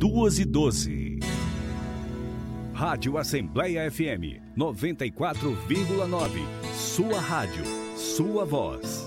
2h12. Rádio Assembleia FM 94,9. Sua rádio, sua voz.